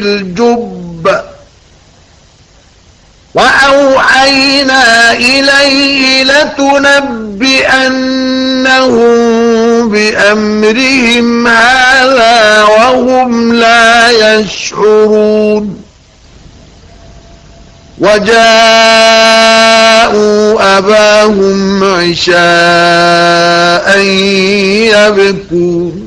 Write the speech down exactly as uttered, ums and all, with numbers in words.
الجب وأوحينا إليه لتنبئنهم بأمرهم هذا وهم لا يشعرون وجاءوا أباهم عشاء يبكون